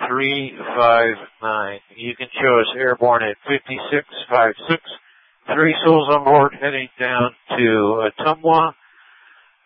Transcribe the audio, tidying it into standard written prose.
359. You can show us airborne at 5656. 3 souls on board heading down to Ottumwa.